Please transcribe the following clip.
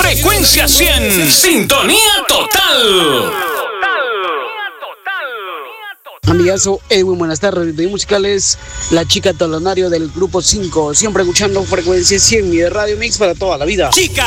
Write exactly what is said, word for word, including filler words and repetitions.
Frecuencia cien, sintonía total. Amigazo Edwin, buenas tardes. De musicales, la chica talonario del grupo cinco. Siempre escuchando Frecuencia cien y de Radio Mix para toda la vida. Chica